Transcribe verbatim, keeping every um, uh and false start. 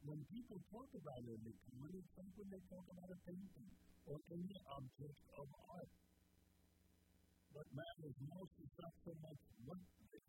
when people talk about religion, what do you think when they talk about a painting or any object of art? What matters most is not so much what the